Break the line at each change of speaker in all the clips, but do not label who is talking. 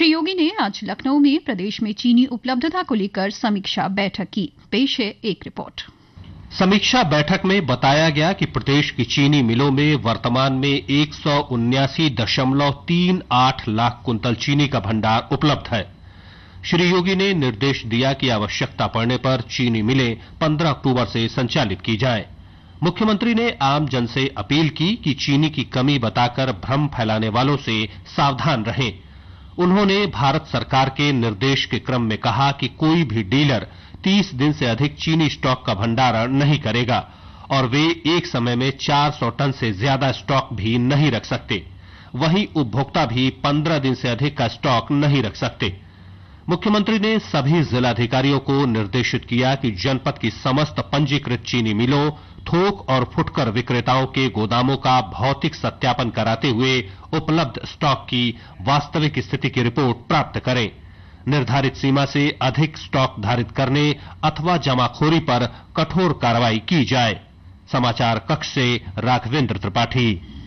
श्री योगी ने आज लखनऊ में प्रदेश में चीनी उपलब्धता को लेकर समीक्षा बैठक की। पेश है एक रिपोर्ट।
समीक्षा बैठक में बताया गया कि प्रदेश की चीनी मिलों में वर्तमान में 179.38 लाख कुंतल चीनी का भंडार उपलब्ध है। श्री योगी ने निर्देश दिया कि आवश्यकता पड़ने पर चीनी मिलें 15 अक्टूबर से संचालित की जाए। मुख्यमंत्री ने आम जन से अपील की कि चीनी की कमी बताकर भ्रम फैलाने वालों से सावधान रहें। उन्होंने भारत सरकार के निर्देश के क्रम में कहा कि कोई भी डीलर 30 दिन से अधिक चीनी स्टॉक का भंडारण नहीं करेगा और वे एक समय में 400 टन से ज्यादा स्टॉक भी नहीं रख सकते। वहीं उपभोक्ता भी 15 दिन से अधिक का स्टॉक नहीं रख सकते। मुख्यमंत्री ने सभी जिलाधिकारियों को निर्देशित किया कि जनपद की समस्त पंजीकृत चीनी मिलों, थोक और फुटकर विक्रेताओं के गोदामों का भौतिक सत्यापन कराते हुए उपलब्ध स्टॉक की वास्तविक स्थिति की रिपोर्ट प्राप्त करें। निर्धारित सीमा से अधिक स्टॉक धारित करने अथवा जमाखोरी पर कठोर कार्रवाई की जाए। समाचार कक्ष से राघवेंद्र त्रिपाठी।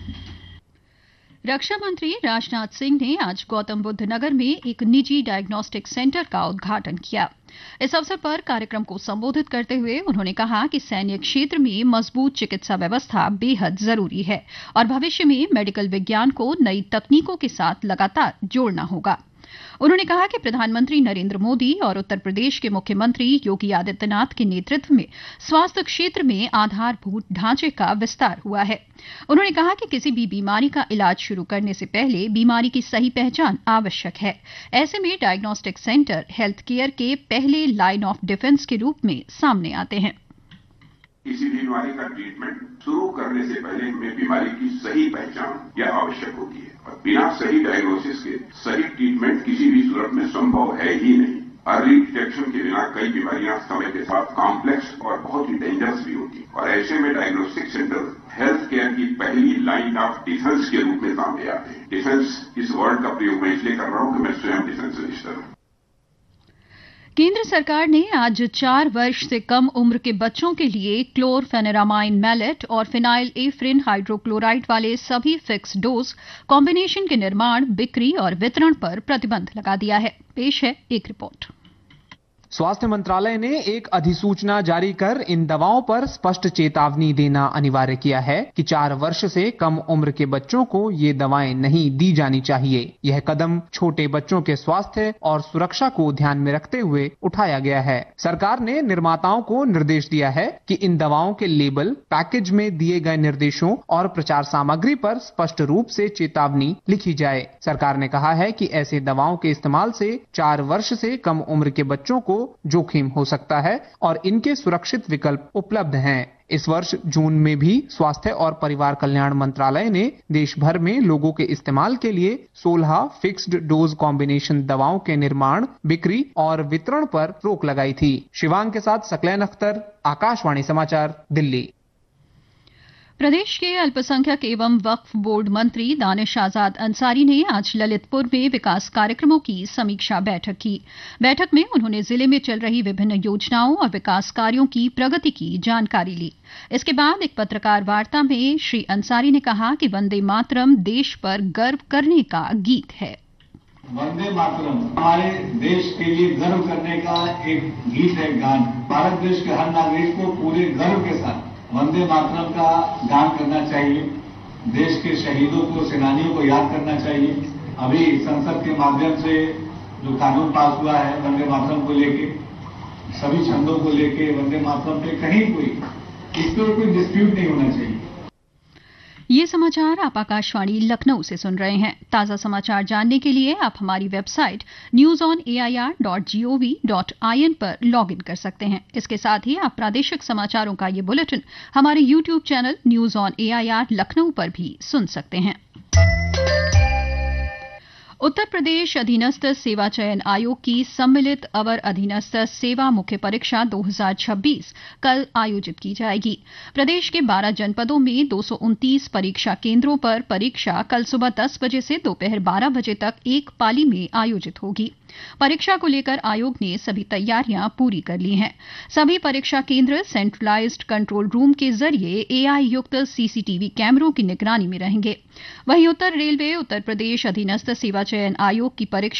रक्षा मंत्री राजनाथ सिंह ने आज गौतम बुद्ध नगर में एक निजी डायग्नोस्टिक सेंटर का उद्घाटन किया। इस अवसर पर कार्यक्रम को संबोधित करते हुए उन्होंने कहा कि सैन्य क्षेत्र में मजबूत चिकित्सा व्यवस्था बेहद जरूरी है और भविष्य में मेडिकल विज्ञान को नई तकनीकों के साथ लगातार जोड़ना होगा। उन्होंने कहा कि प्रधानमंत्री नरेंद्र मोदी और उत्तर प्रदेश के मुख्यमंत्री योगी आदित्यनाथ के नेतृत्व में स्वास्थ्य क्षेत्र में आधारभूत ढांचे का विस्तार हुआ है। उन्होंने कहा कि किसी भी बीमारी का इलाज शुरू करने से पहले बीमारी की सही पहचान आवश्यक है। ऐसे में डायग्नोस्टिक सेंटर हेल्थ केयर के पहले लाइन ऑफ डिफेंस के रूप में सामने आते हैं।
किसी भी बीमारी का ट्रीटमेंट शुरू करने से पहले हमें बीमारी की सही पहचान यह आवश्यक होती है और बिना सही डायग्नोसिस के सही ट्रीटमेंट किसी भी सूरत में संभव है ही नहीं। अर्ली डिटेक्शन के बिना कई बीमारियां समय के साथ कॉम्प्लेक्स और बहुत ही डेंजरस भी होती है और ऐसे में डायग्नोस्टिक सेंटर हेल्थ केयर की पहली लाइन ऑफ डिफेंस के रूप में सामने आते हैं। डिफेंस इस वर्ड का प्रयोग मैं इसलिए कर रहा हूं कि मैं स्वयं डिफेंस रजिस्टर हूं।
केंद्र सरकार ने आज 4 वर्ष से कम उम्र के बच्चों के लिए क्लोरफेनेरामाइन मैलेट और फिनाइल एफ्रिन हाइड्रोक्लोराइड वाले सभी फिक्स डोज कॉम्बिनेशन के निर्माण, बिक्री और वितरण पर प्रतिबंध लगा दिया है। पेश है एक रिपोर्ट।
स्वास्थ्य मंत्रालय ने एक अधिसूचना जारी कर इन दवाओं पर स्पष्ट चेतावनी देना अनिवार्य किया है कि 4 वर्ष से कम उम्र के बच्चों को ये दवाएं नहीं दी जानी चाहिए। यह कदम छोटे बच्चों के स्वास्थ्य और सुरक्षा को ध्यान में रखते हुए उठाया गया है। सरकार ने निर्माताओं को निर्देश दिया है कि इन दवाओं के लेबल, पैकेज में दिए गए निर्देशों और प्रचार सामग्री पर स्पष्ट रूप से चेतावनी लिखी जाए। सरकार ने कहा है कि ऐसे दवाओं के इस्तेमाल से 4 वर्ष से कम उम्र के बच्चों को जोखिम हो सकता है और इनके सुरक्षित विकल्प उपलब्ध हैं। इस वर्ष जून में भी स्वास्थ्य और परिवार कल्याण मंत्रालय ने देश भर में लोगों के इस्तेमाल के लिए 16 फिक्स्ड डोज कॉम्बिनेशन दवाओं के निर्माण, बिक्री और वितरण पर रोक लगाई थी। शिवांग के साथ सकलैन अख्तर, आकाशवाणी समाचार, दिल्ली।
प्रदेश के अल्पसंख्यक एवं वक्फ बोर्ड मंत्री दानिश आजाद अंसारी ने आज ललितपुर में विकास कार्यक्रमों की समीक्षा बैठक की। बैठक में उन्होंने जिले में चल रही विभिन्न योजनाओं और विकास कार्यों की प्रगति की जानकारी ली। इसके बाद एक पत्रकार वार्ता में श्री अंसारी ने कहा कि वंदे मातरम देश पर गर्व करने का गीत है।
वंदे मातरम हमारे देश के लिए गर्व करने का एक गीत है, गान। भारत देश के हर नागरिक को पूरे गर्व के साथ वंदे मातरम का गान करना चाहिए। देश के शहीदों को, सेनानियों को याद करना चाहिए। अभी संसद के माध्यम से जो कानून पास हुआ है वंदे मातरम को लेके, सभी छंदों को लेके, वंदे मातरम पे कहीं इस पर कोई डिस्प्यूट नहीं होना चाहिए।
ये समाचार आप आकाशवाणी लखनऊ से सुन रहे हैं। ताजा समाचार जानने के लिए आप हमारी वेबसाइट newsonair.gov.in पर लॉगिन कर सकते हैं। इसके साथ ही आप प्रादेशिक समाचारों का ये बुलेटिन हमारे YouTube channel news on AIR Lucknow पर भी सुन सकते हैं। उत्तर प्रदेश अधीनस्थ सेवा चयन आयोग की सम्मिलित अवर अधीनस्थ सेवा मुख्य परीक्षा 2026 कल आयोजित की जाएगी। प्रदेश के 12 जनपदों में 229 परीक्षा केंद्रों पर परीक्षा कल सुबह 10 बजे से दोपहर 12 बजे तक एक पाली में आयोजित होगी। परीक्षा को लेकर आयोग ने सभी तैयारियां पूरी कर ली हैं। सभी परीक्षा केंद्र सेंट्रलाइज्ड कंट्रोल रूम के जरिए एआई युक्त सीसीटीवी कैमरों की निगरानी में रहेंगे। वहीं उत्तर रेलवे उत्तर प्रदेश अधीनस्थ सेवा चयन आयोग की परीक्षा